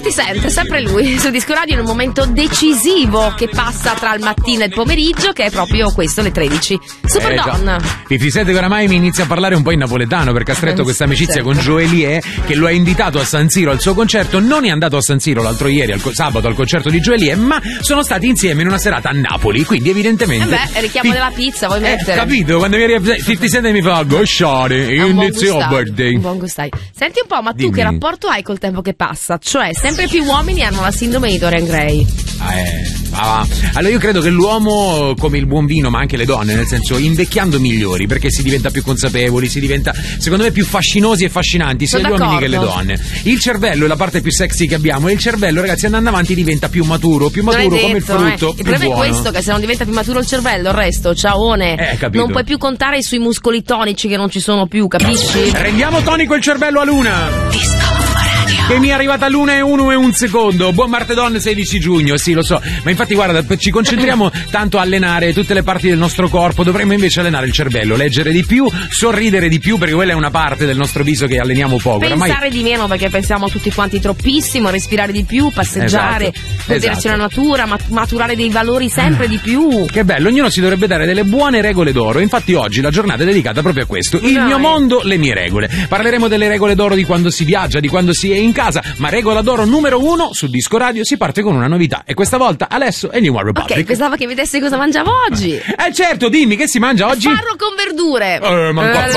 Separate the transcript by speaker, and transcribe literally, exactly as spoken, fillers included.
Speaker 1: fifty Cent, sempre lui, su Disco Radio in un momento decisivo che passa tra il mattino e il pomeriggio, che è proprio questo, le tredici. Super
Speaker 2: eh,
Speaker 1: Don.
Speaker 2: fifty Cent che oramai mi inizia a parlare un po' in napoletano, perché ha stretto
Speaker 1: Eh,
Speaker 2: questa amicizia
Speaker 1: certo.
Speaker 2: con Joelie, che lo ha invitato a San Siro al suo concerto. Non è andato a San Siro l'altro ieri, al co- sabato, al concerto di Joelie, ma sono stati insieme in una serata a Napoli, quindi evidentemente...
Speaker 1: Eh beh, richiamo
Speaker 2: Fi-
Speaker 1: della pizza, vuoi
Speaker 2: Eh,
Speaker 1: mettere?
Speaker 2: capito, quando mi arriva fifty Cent mi fa gosciare,
Speaker 1: È un buon
Speaker 2: it's your
Speaker 1: gustare,
Speaker 2: birthday.
Speaker 1: un buon gustare. Senti un po', ma tu
Speaker 2: Dimmi.
Speaker 1: che rapporto hai col tempo che passa? Cioè, sempre più uomini hanno la sindrome di Dorian Gray.
Speaker 2: Ah, eh, va, va. Allora io credo che l'uomo, come il buon vino, ma anche le donne, nel senso invecchiando migliori, perché si diventa più consapevoli, si diventa, secondo me, più fascinosi e fascinanti sia
Speaker 1: Sono
Speaker 2: gli uomini che le
Speaker 1: d'accordo.
Speaker 2: donne. Il cervello è la parte più sexy che abbiamo, e il cervello, ragazzi, andando avanti diventa più maturo, più
Speaker 1: Non
Speaker 2: maturo
Speaker 1: è
Speaker 2: come il
Speaker 1: detto,
Speaker 2: frutto,
Speaker 1: eh. Il
Speaker 2: più
Speaker 1: problema
Speaker 2: buono.
Speaker 1: è questo, che se non diventa più maturo il cervello, il resto, ciaone.
Speaker 2: Eh, capito.
Speaker 1: Non puoi più contare sui muscoli tonici che non ci sono più, capisci?
Speaker 2: Rendiamo tonico il cervello a Luna.
Speaker 1: Disco Radio.
Speaker 2: Che mi è arrivata l'una e uno e un secondo. Buon martedon sedici giugno, sì lo so. Ma infatti guarda, ci concentriamo tanto a allenare tutte le parti del nostro corpo. Dovremmo invece allenare il cervello, leggere di più, sorridere di più, perché quella è una parte del nostro viso che alleniamo poco.
Speaker 1: Pensare
Speaker 2: Oramai...
Speaker 1: di meno, perché pensiamo tutti quanti troppissimo, respirare di più, passeggiare,
Speaker 2: Esatto,
Speaker 1: godersi
Speaker 2: esatto.
Speaker 1: la natura, mat- maturare dei valori sempre di più.
Speaker 2: Che bello, ognuno si dovrebbe dare delle buone regole d'oro. Infatti oggi la giornata è dedicata proprio a questo. Il
Speaker 1: Dai.
Speaker 2: mio mondo, le mie regole. Parleremo delle regole d'oro di quando si viaggia, di quando si è in casa. Ma regola d'oro numero uno, su Disco Radio si parte con una novità. E questa volta Alesso e New One Republic.
Speaker 1: Ok, pensavo che vedessi cosa mangiavo oggi.
Speaker 2: Eh certo, dimmi, che si mangia oggi?
Speaker 1: Farro con verdure.
Speaker 2: Eh, ma qua-
Speaker 1: Eh,